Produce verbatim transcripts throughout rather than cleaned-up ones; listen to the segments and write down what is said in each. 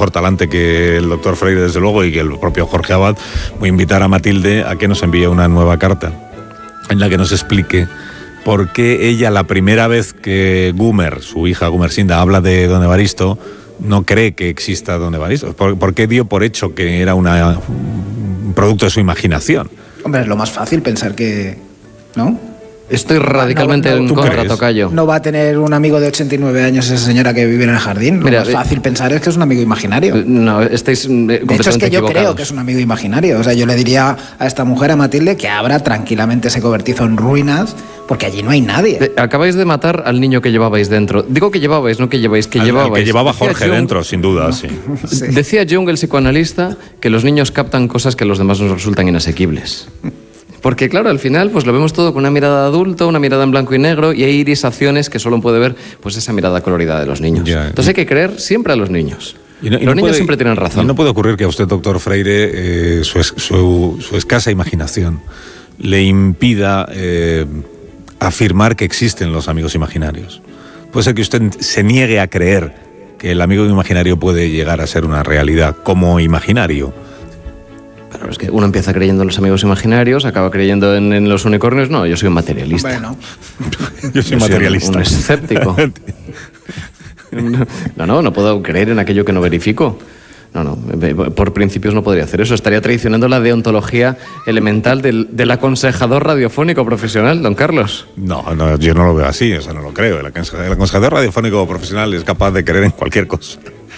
mejor talante que el doctor Freire, desde luego, y que el propio Jorge Abad, voy a invitar a Matilde a que nos envíe una nueva carta en la que nos explique por qué ella, la primera vez que Gumer, su hija Gumersinda, habla de don Evaristo, no cree que exista don Evaristo. ¿Por, por qué dio por hecho que era una, un producto de su imaginación? Hombre, es lo más fácil pensar que... ¿no? Estoy radicalmente no, no, en ¿tú contra, crees? tocayo. No va a tener un amigo de ochenta y nueve años esa señora que vive en el jardín. Lo Mira, más eh, fácil pensar es que es un amigo imaginario. No, estáis eh, completamente De hecho, es que yo equivocados. creo que es un amigo imaginario. O sea, yo le diría a esta mujer, a Matilde, que abra tranquilamente ese cobertizo en ruinas, porque allí no hay nadie. Eh, Acabáis de matar al niño que llevabais dentro. Digo que llevabais, no que lleváis, que Al- al llevabais. que llevaba Decía Jorge Jung- dentro, sin duda, sí. Sí. Decía Jung, el psicoanalista, que los niños captan cosas que a los demás nos resultan inasequibles. Porque claro, al final pues lo vemos todo con una mirada de adulto, una mirada en blanco y negro, y hay irisaciones que solo puede ver pues esa mirada colorida de los niños. Ya. Entonces hay que creer siempre a los niños. Y no- y los no niños puede- siempre tienen Y razón. no puede ocurrir que a usted, doctor Freire, eh, su, es- su- su escasa imaginación le impida eh, afirmar que existen los amigos imaginarios. Puede ser que usted se niegue a creer que el amigo imaginario puede llegar a ser una realidad como imaginario. Pero es que uno empieza creyendo en los amigos imaginarios, acaba creyendo en, en los unicornios. No, yo soy un materialista. Bueno, Yo soy Yo materialista. un escéptico. No, no, no puedo creer en aquello que no verifico. No, no, por principios no podría hacer eso. Estaría traicionando la deontología elemental del, del aconsejador radiofónico profesional, don Carlos. No, no, yo no lo veo así, o sea, no lo creo. El aconse- el aconsejador radiofónico profesional es capaz de creer en cualquier cosa.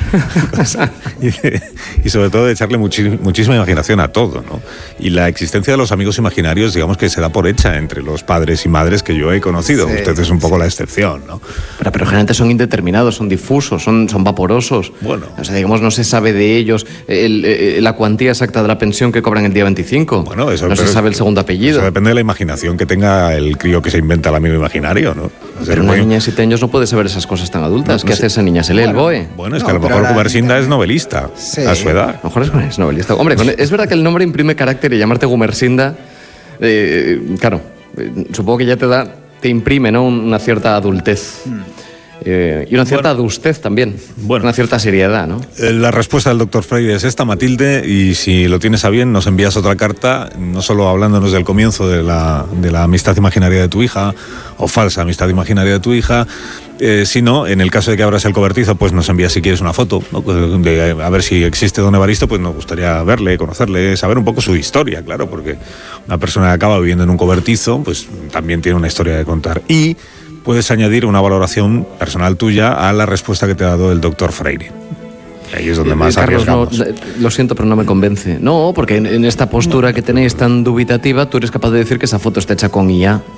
y, de- y sobre todo de echarle muchi- muchísima imaginación a todo, ¿no? Y la existencia de los amigos imaginarios, digamos que se da por hecha entre los padres y madres que yo he conocido. Sí, Usted es un poco la excepción, ¿no? Pero, pero generalmente son indeterminados, son difusos, son, son vaporosos. Bueno. O sea, digamos, no se sabe de ellos el- el- la cuantía exacta de la pensión que cobran el día veinticinco. Bueno, eso, no se pero- sabe el segundo apellido. Eso depende de la imaginación que tenga el crío que se inventa el amigo imaginario, ¿no? O sea, Pero una muy- niña de siete años no puede saber esas cosas tan adultas. No, ¿Qué no sé. hace esa niña? ¿Se lee el BOE? Bueno, es No, que a lo pero mejor ahora Gumersinda en es novelista, Sí. a su edad. A lo mejor es, es novelista. Hombre, con- es verdad que el nombre imprime carácter y llamarte Gumersinda, eh, claro, eh, supongo que ya te da, te imprime, ¿no? Una cierta adultez. Eh, y una cierta adustez también. Bueno. Una cierta seriedad, ¿no? Eh, La respuesta del doctor Freire es esta, Matilde, y si lo tienes a bien, nos envías otra carta, no solo hablándonos del comienzo de la, de la amistad imaginaria de tu hija, o falsa amistad imaginaria de tu hija, eh, sino, en el caso de que abras el cobertizo, pues nos envías si quieres una foto, ¿no? De, a ver si existe don Evaristo, pues nos gustaría verle, conocerle, saber un poco su historia, claro, porque una persona que acaba viviendo en un cobertizo, pues también tiene una historia de contar. Y puedes añadir una valoración personal tuya a la respuesta que te ha dado el doctor Freire. Ahí es donde Eh, más Carlos, no, arriesgamos. lo siento, pero no me convence. No, porque en, en esta postura que tenéis tan dubitativa, tú eres capaz de decir que esa foto está hecha con I A.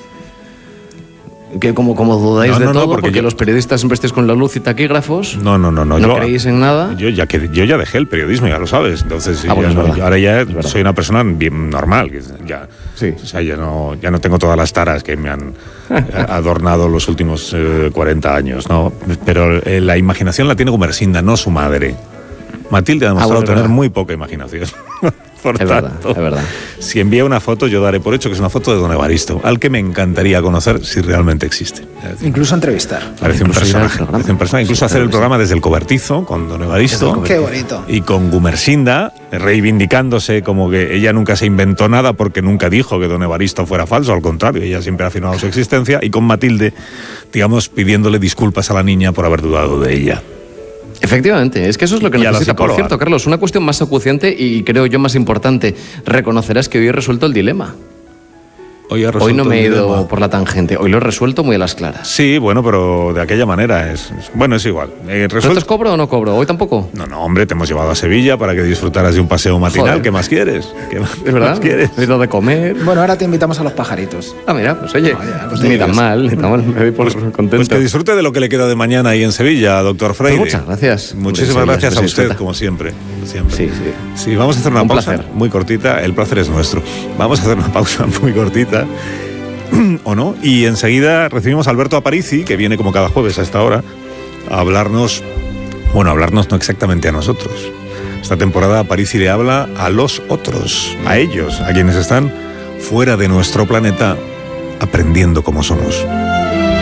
Que como, como dudáis No, de no, no, todo, porque porque, yo- los periodistas siempre estáis con la luz y taquígrafos. No, no, no, no. ¿No yo, creéis en nada? Yo ya, que, yo ya dejé el periodismo, ya lo sabes. Entonces, Ah, bueno, ya es no- verdad. yo ahora ya Es verdad. soy una persona bien normal. que Ya, Sí. O sea, ya no, ya no tengo todas las taras que me han eh, adornado los últimos eh, cuarenta años, ¿no? Pero eh, la imaginación la tiene Gumersinda, no su madre. Matilde ha demostrado bueno, es tener verdad. muy poca imaginación. Por Es verdad, tanto, es verdad. si envía una foto, yo daré por hecho que es una foto de don Evaristo, al que me encantaría conocer si realmente existe. Es decir, incluso entrevistar. Parece un Incluso ir al personaje. programa. Parece un personaje. Incluso Sí, hacer el claro que programa desde el cobertizo con don Evaristo. Qué bonito. Y con Gumersinda, reivindicándose como que ella nunca se inventó nada porque nunca dijo que don Evaristo fuera falso, al contrario, ella siempre ha afirmado su existencia, y con Matilde, digamos, pidiéndole disculpas a la niña por haber dudado de ella. Efectivamente, es que eso es lo que Y a la necesita. Por psicóloga. cierto, Carlos, una cuestión más acuciante y creo yo más importante. Reconocerás que hoy he resuelto el dilema. Hoy, ha Hoy resuelto no me he el ido dilema. por la tangente. Hoy lo he resuelto muy a las claras. Sí, bueno, pero de aquella manera es. es- bueno, es igual. Eh, ¿Nosotros resuelto- cobro o no cobro? Hoy tampoco. No, no, hombre, te hemos llevado a Sevilla para que disfrutaras de un paseo matinal. Joder. ¿Qué más quieres? ¿Qué más, ¿Es qué verdad? más quieres? He ido de comer. Bueno, ahora te invitamos a los pajaritos. Ah, mira, pues oye, Oye, algo ni te tan digas. mal, ni tan mal. Me voy por contento. Pues que disfrute de lo que le queda de mañana ahí en Sevilla, doctor Freire. Pues muchas gracias. Muchísimas Hombre, gracias Sevilla a se usted, disfruta. como siempre. siempre. Sí, sí. Sí, vamos a hacer una Un pausa placer. muy cortita. El placer es nuestro. Vamos a hacer una pausa muy cortita. ¿O no? Y enseguida recibimos a Alberto Aparici, que viene como cada jueves a esta hora, a hablarnos, bueno, a hablarnos no exactamente a nosotros. Esta temporada Aparici le habla a los otros, a ellos, a quienes están fuera de nuestro planeta, aprendiendo cómo somos.